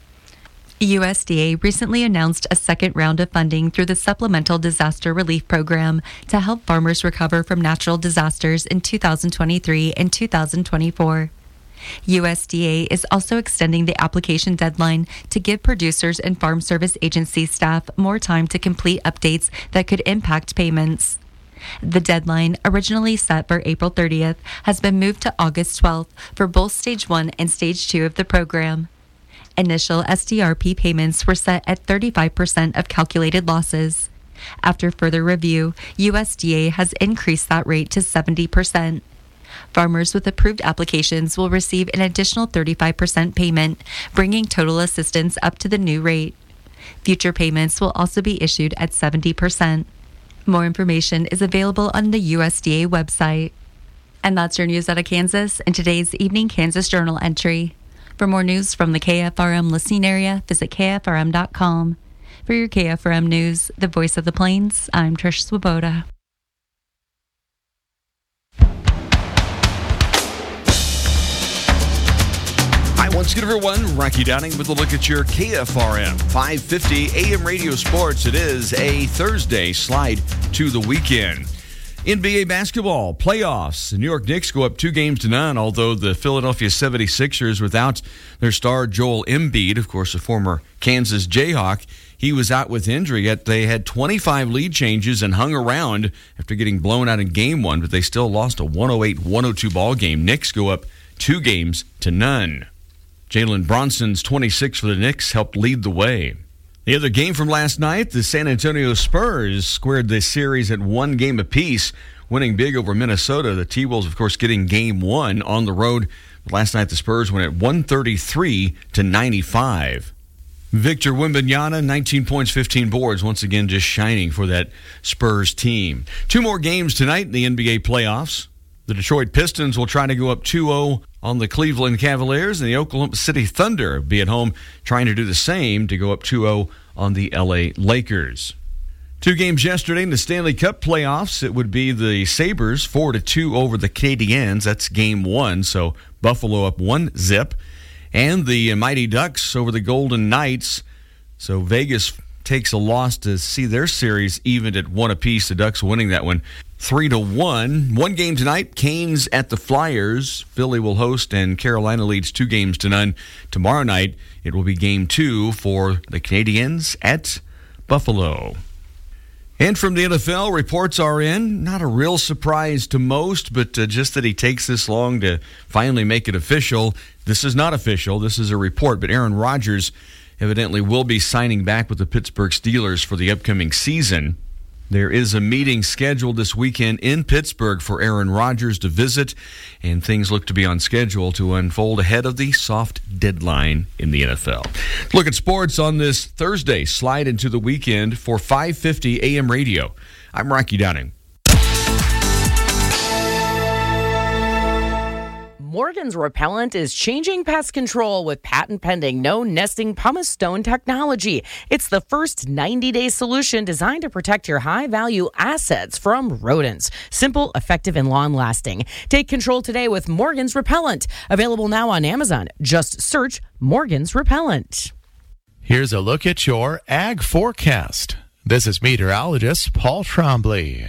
USDA recently announced a second round of funding through the Supplemental Disaster Relief Program to help farmers recover from natural disasters in 2023 and 2024. USDA is also extending the application deadline to give producers and Farm Service Agency staff more time to complete updates that could impact payments. The deadline, originally set for April 30th, has been moved to August 12th for both Stage 1 and Stage 2 of the program. Initial SDRP payments were set at 35% of calculated losses. After further review, USDA has increased that rate to 70%. Farmers with approved applications will receive an additional 35% payment, bringing total assistance up to the new rate. Future payments will also be issued at 70%. More information is available on the USDA website. And that's your news out of Kansas in today's Evening Kansas Journal entry. For more news from the KFRM listening area, visit KFRM.com. For your KFRM news, the voice of the Plains, I'm Trish Swoboda. Hi, once again, everyone. Rocky Downing with a look at your KFRM 550 AM radio sports. It is a Thursday slide to the weekend. NBA basketball playoffs. The New York Knicks go up 2-0, although the Philadelphia 76ers, without their star Joel Embiid, of course, a former Kansas Jayhawk, he was out with injury, yet they had 25 lead changes and hung around after getting blown out in Game 1, but they still lost a 108-102 ball game. Knicks go up 2-0. Jalen Bronson's 26 for the Knicks helped lead the way. The other game from last night, the San Antonio Spurs squared this series at 1 game apiece, winning big over Minnesota. The T-Wolves, of course, getting Game 1 on the road. Last night, the Spurs went at 133-95. Victor Wembanyama, 19 points, 15 boards, once again just shining for that Spurs team. 2 more games tonight in the NBA playoffs. The Detroit Pistons will try to go up 2-0 on the Cleveland Cavaliers, and the Oklahoma City Thunder be at home trying to do the same to go up 2-0 on the LA Lakers. 2 games yesterday in the Stanley Cup playoffs. It would be the Sabres 4-2 over the Canadiens. That's Game 1, so Buffalo up 1-0. And the Mighty Ducks over the Golden Knights. So Vegas takes a loss to see their series evened at 1 apiece. The Ducks winning that one 3-1. 1 game tonight, Canes at the Flyers. Philly will host, and Carolina leads 2-0. Tomorrow night, it will be Game 2 for the Canadiens at Buffalo. And from the NFL, reports are in. Not a real surprise to most, but just that he takes this long to finally make it official. This is not official. This is a report, but Aaron Rodgers evidently will be signing back with the Pittsburgh Steelers for the upcoming season. There is a meeting scheduled this weekend in Pittsburgh for Aaron Rodgers to visit, and things look to be on schedule to unfold ahead of the soft deadline in the NFL. Look at sports on this Thursday. Slide into the weekend for 550 AM radio. I'm Rocky Downing. Morgan's Repellent is changing pest control with patent-pending no-nesting pumice stone technology. It's the first 90-day solution designed to protect your high-value assets from rodents. Simple, effective, and long-lasting. Take control today with Morgan's Repellent. Available now on Amazon. Just search Morgan's Repellent. Here's a look at your ag forecast. This is meteorologist Paul Trombley.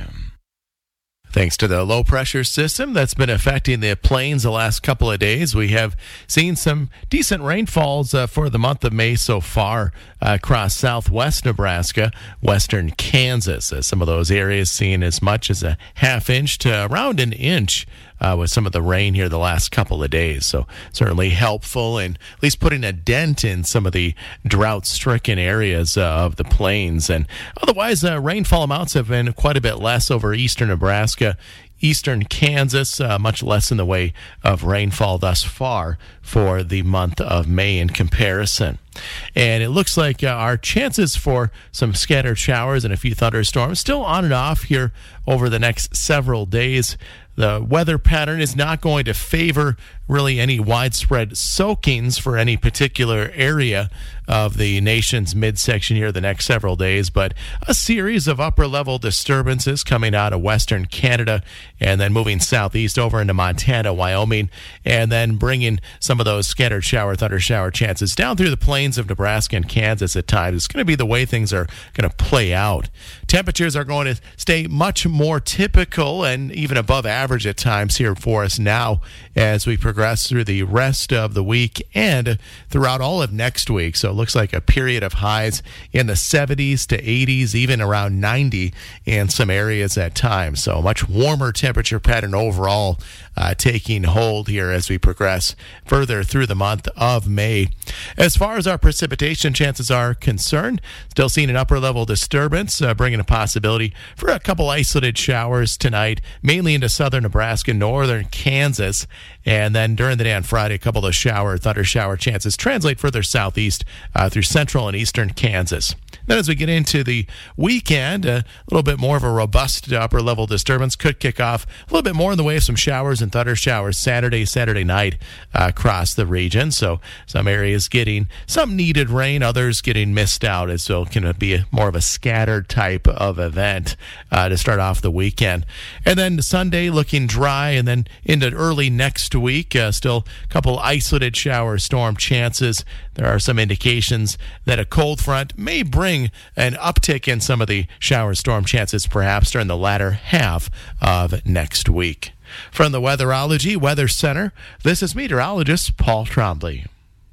Thanks to the low-pressure system that's been affecting the plains the last couple of days, we have seen some decent rainfalls for the month of May so far across southwest Nebraska, western Kansas. Some of those areas seeing as much as a half inch to around an inch with some of the rain here the last couple of days. So certainly helpful and at least putting a dent in some of the drought-stricken areas of the plains. And otherwise, rainfall amounts have been quite a bit less over eastern Nebraska, eastern Kansas, much less in the way of rainfall thus far for the month of May in comparison. And it looks like our chances for some scattered showers and a few thunderstorms still on and off here over the next several days. The weather pattern is not going to favor really any widespread soakings for any particular area of the nation's midsection here the next several days, but a series of upper-level disturbances coming out of western Canada and then moving southeast over into Montana, Wyoming, and then bringing some of those scattered thunder shower chances down through the plains of Nebraska and Kansas at times. It's going to be the way things are going to play out. Temperatures are going to stay much more typical and even above average at times here for us now as we progress through the rest of the week and throughout all of next week. So it looks like a period of highs in the 70s to 80s, even around 90 in some areas at times. So a much warmer temperature pattern overall taking hold here as we progress further through the month of May. As far as our precipitation chances are concerned, still seeing an upper level disturbance, bringing a possibility for a couple isolated showers tonight, mainly into southern Nebraska, northern Kansas, and then during the day on Friday, a couple of thunder shower chances translate further southeast through central and eastern Kansas. Then as we get into the weekend, a little bit more of a robust upper level disturbance could kick off a little bit more in the way of some showers and thunder showers Saturday night across the region. So some areas getting some needed rain, others getting missed out. As so can be more of a scattered type of event to start off the weekend. And then Sunday looking dry, and then into early next week, still a couple isolated shower storm chances. There are some indications that a cold front may bring an uptick in some of the shower storm chances perhaps during the latter half of next week. From the Weatherology Weather Center, this is meteorologist Paul Trombley.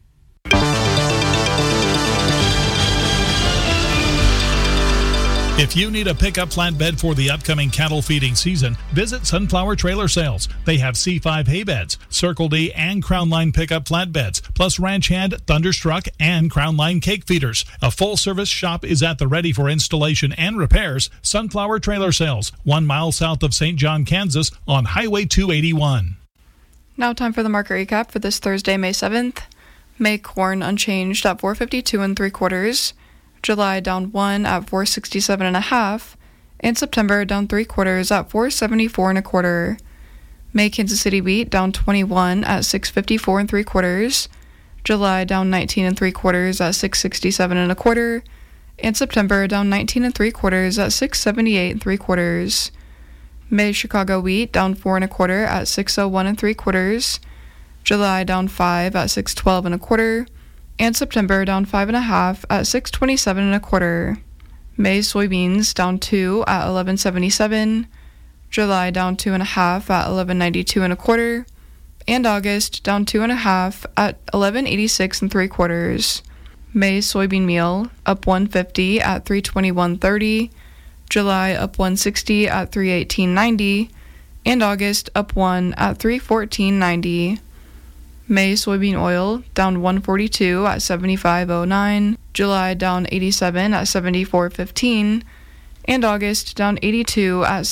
If you need a pickup flatbed for the upcoming cattle feeding season, visit Sunflower Trailer Sales. They have C5 hay beds, Circle D and Crown Line pickup flatbeds, plus ranch hand, Thunderstruck, and Crown Line cake feeders. A full-service shop is at the ready for installation and repairs. Sunflower Trailer Sales, 1 mile south of St. John, Kansas, on Highway 281. Now time for the market recap for this Thursday, May 7th. May corn unchanged at $4.52 3/4. July down 1 at $4.67 1/2, and September down 3/4 at $4.74 1/4. May Kansas City wheat down 21 at $6.54 3/4. July down 19 3/4 at $6.67 1/4, and September down 19 3/4 at $6.78 3/4. May Chicago wheat down 4 1/4 at $6.01 3/4. July down 5 at $6.12 1/4. And September down 5 1/2 at $6.27 1/4. May soybeans down 2 at $11.77. July down 2 1/2 at $11.92 1/4. And August down 2 1/2 at $11.86 3/4. May soybean meal up $1.50 at $3.21.30. July up $1.60 at $3.18.90. And August up $1 at $3.14.90. May soybean oil down $1.42 at $75.09, July down $87 at $74.15, and August down $82 at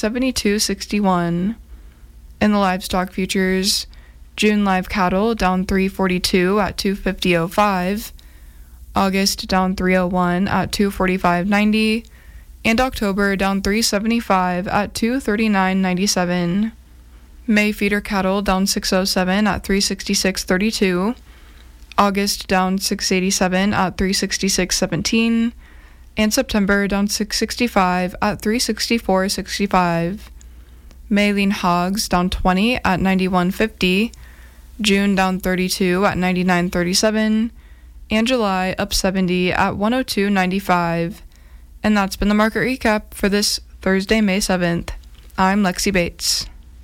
$72.61. In the livestock futures, June live cattle down $3.42 at $250.05, August down $3.01 at $245.90, and October down $3.75 at $239.97. May feeder cattle down $6.07 at $366.32, August down $6.87 at $366.17, and September down $6.65 at $364.65. May lean hogs down 20 at $91.50, June down 32 at $99.37, and July up 70 at 102.95. And that's been the market recap for this Thursday, May 7th. I'm Lexi Bates.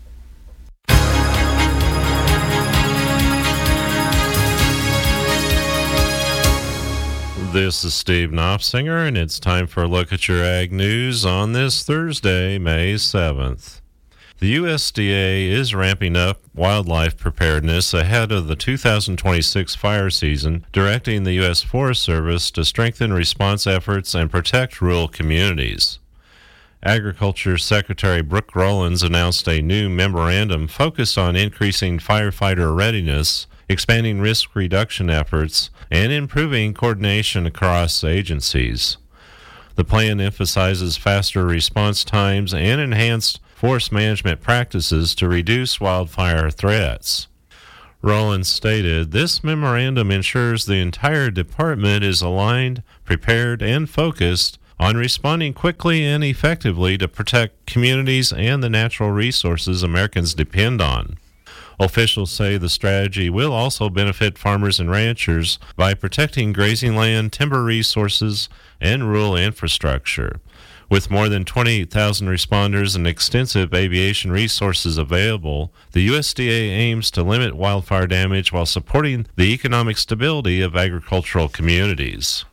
This is Steve Knopfsinger, and it's time for a look at your ag news on this Thursday, May 7th. The USDA is ramping up wildlife preparedness ahead of the 2026 fire season, directing the U.S. Forest Service to strengthen response efforts and protect rural communities. Agriculture Secretary Brooke Rollins announced a new memorandum focused on increasing firefighter readiness, expanding risk reduction efforts, and improving coordination across agencies. The plan emphasizes faster response times and enhanced forest management practices to reduce wildfire threats. Rollins stated, "This memorandum ensures the entire department is aligned, prepared, and focused on responding quickly and effectively to protect communities and the natural resources Americans depend on." Officials say the strategy will also benefit farmers and ranchers by protecting grazing land, timber resources, and rural infrastructure. With more than 28,000 responders and extensive aviation resources available, the USDA aims to limit wildfire damage while supporting the economic stability of agricultural communities.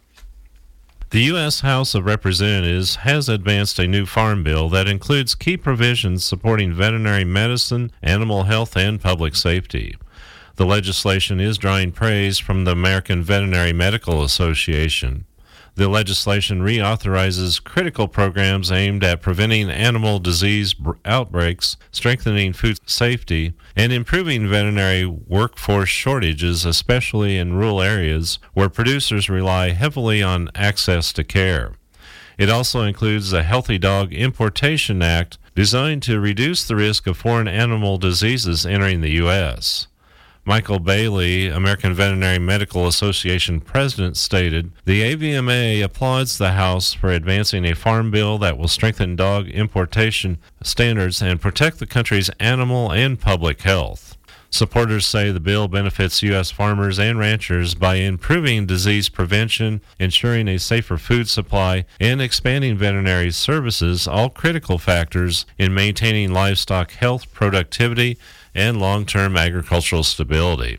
The U.S. House of Representatives has advanced a new farm bill that includes key provisions supporting veterinary medicine, animal health, and public safety. The legislation is drawing praise from the American Veterinary Medical Association. The legislation reauthorizes critical programs aimed at preventing animal disease outbreaks, strengthening food safety, and improving veterinary workforce shortages, especially in rural areas where producers rely heavily on access to care. It also includes the Healthy Dog Importation Act, designed to reduce the risk of foreign animal diseases entering the U.S. Michael Bailey, American Veterinary Medical Association president, stated, "The AVMA applauds the House for advancing a farm bill that will strengthen dog importation standards and protect the country's animal and public health." Supporters say the bill benefits U.S. farmers and ranchers by improving disease prevention, ensuring a safer food supply, and expanding veterinary services, all critical factors in maintaining livestock health, productivity, and long-term agricultural stability.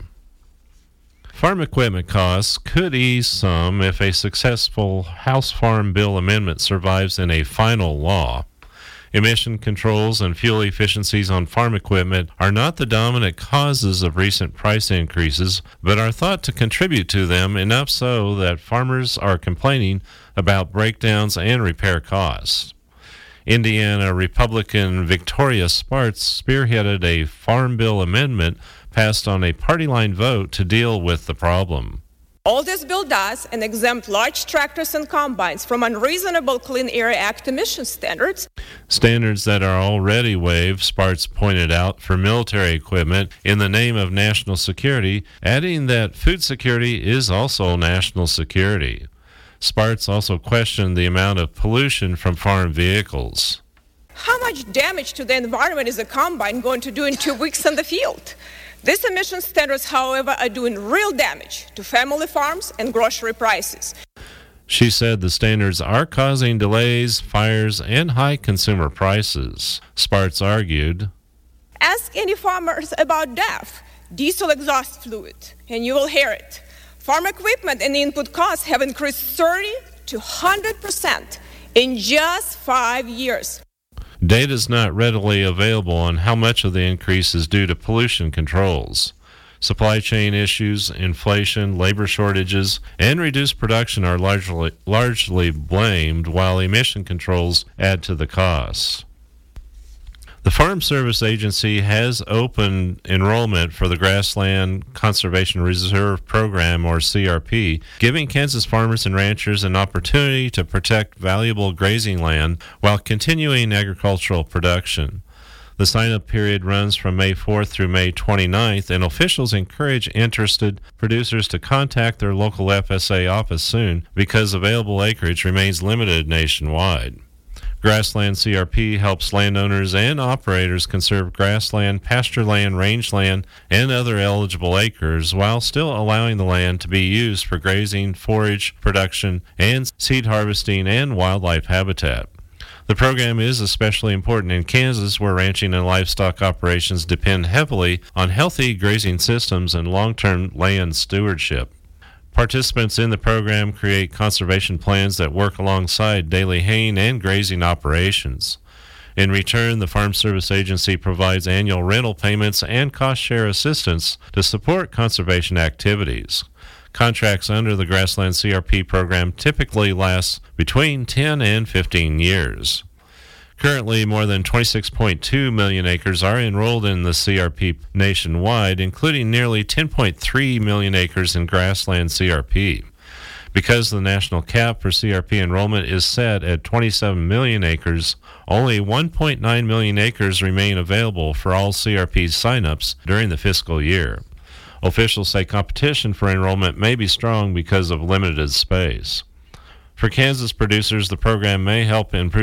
Farm equipment costs could ease some if a successful House Farm Bill amendment survives in a final law. Emission controls and fuel efficiencies on farm equipment are not the dominant causes of recent price increases, but are thought to contribute to them enough so that farmers are complaining about breakdowns and repair costs. Indiana Republican Victoria Spartz spearheaded a Farm Bill amendment passed on a party-line vote to deal with the problem. All this bill does is exempt large tractors and combines from unreasonable Clean Air Act emission standards. Standards that are already waived, Spartz pointed out, for military equipment in the name of national security, adding that food security is also national security. Spartz also questioned the amount of pollution from farm vehicles. How much damage to the environment is a combine going to do in 2 weeks in the field? These emission standards, however, are doing real damage to family farms and grocery prices. She said the standards are causing delays, fires, and high consumer prices. Spartz argued, "Ask any farmers about DEF, diesel exhaust fluid, and you will hear it. Farm equipment and input costs have increased 30 to 100% in just 5 years. Data is not readily available on how much of the increase is due to pollution controls. Supply chain issues, inflation, labor shortages, and reduced production are largely blamed, while emission controls add to the costs. The Farm Service Agency has opened enrollment for the Grassland Conservation Reserve Program, or CRP, giving Kansas farmers and ranchers an opportunity to protect valuable grazing land while continuing agricultural production. The sign-up period runs from May 4th through May 29th, and officials encourage interested producers to contact their local FSA office soon because available acreage remains limited nationwide. Grassland CRP helps landowners and operators conserve grassland, pasture land, rangeland, and other eligible acres while still allowing the land to be used for grazing, forage production, and seed harvesting and wildlife habitat. The program is especially important in Kansas, where ranching and livestock operations depend heavily on healthy grazing systems and long-term land stewardship. Participants in the program create conservation plans that work alongside daily haying and grazing operations. In return, the Farm Service Agency provides annual rental payments and cost-share assistance to support conservation activities. Contracts under the Grassland CRP program typically last between 10 and 15 years. Currently, more than 26.2 million acres are enrolled in the CRP nationwide, including nearly 10.3 million acres in grassland CRP. Because the national cap for CRP enrollment is set at 27 million acres, only 1.9 million acres remain available for all CRP signups during the fiscal year. Officials say competition for enrollment may be strong because of limited space. For Kansas producers, the program may help improve